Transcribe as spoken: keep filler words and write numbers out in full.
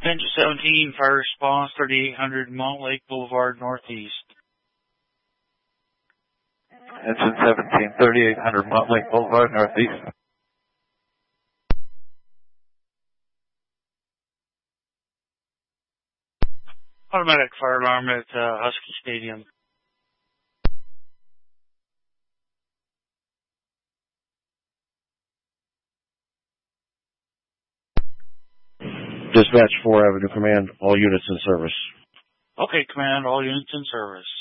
Venture seventeen, fire response, thirty-eight hundred Montlake Boulevard, Northeast. Engine seventeen, thirty-eight hundred Montlake Boulevard, Northeast. Automatic fire alarm at uh, Husky Stadium. Dispatch four Avenue Command, all units in service. Okay, Command, all units in service.